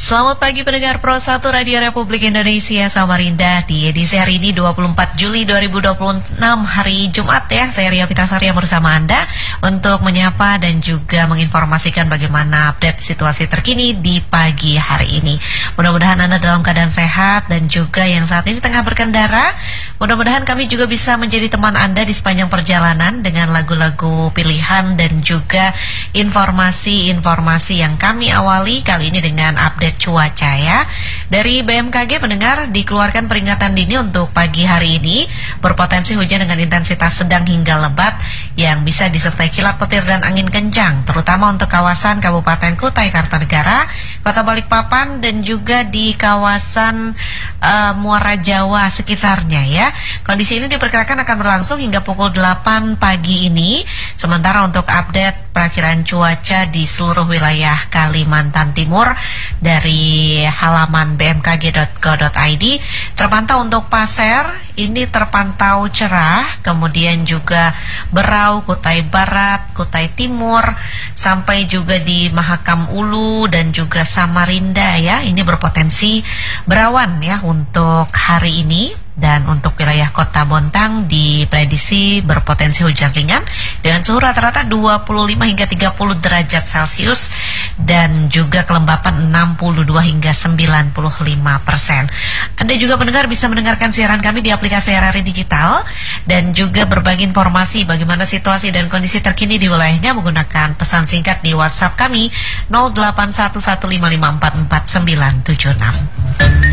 Selamat pagi pendengar Pro 1 Radio Republik Indonesia Samarinda. Di edisi hari ini 24 Juli 2026 hari Jumat ya. Saya Ria Pitasarya bersama Anda untuk menyapa dan juga menginformasikan bagaimana update situasi terkini di pagi hari ini. Mudah-mudahan Anda dalam keadaan sehat dan juga yang saat ini tengah berkendara. Mudah-mudahan kami juga bisa menjadi teman Anda di sepanjang perjalanan dengan lagu-lagu pilihan dan juga informasi-informasi yang kami awali kali ini dengan update cuaca ya. Dari BMKG mendengar dikeluarkan peringatan dini untuk pagi hari ini berpotensi hujan dengan intensitas sedang hingga lebat yang bisa disertai kilat petir dan angin kencang, terutama untuk kawasan Kabupaten Kutai Kartanegara, Kota Balikpapan dan juga di kawasan Muara Jawa sekitarnya ya. Kondisi ini diperkirakan akan berlangsung hingga pukul 8 pagi ini. Sementara untuk update perakiraan cuaca di seluruh wilayah Kalimantan Timur dari halaman bmkg.go.id terpantau untuk Pasir ini terpantau cerah, kemudian juga Berau, Kutai Barat, Kutai Timur, sampai juga di Mahakam Ulu dan juga Samarinda ya. Ini berpotensi berawan ya untuk hari ini. Dan untuk wilayah Kota Bontang diprediksi berpotensi hujan ringan dengan suhu rata-rata 25 hingga 30 derajat Celcius dan juga kelembapan 62 hingga 95%. Anda juga pendengar bisa mendengarkan siaran kami di aplikasi RRI Digital dan juga berbagi informasi bagaimana situasi dan kondisi terkini di wilayahnya menggunakan pesan singkat di WhatsApp kami 081155444976.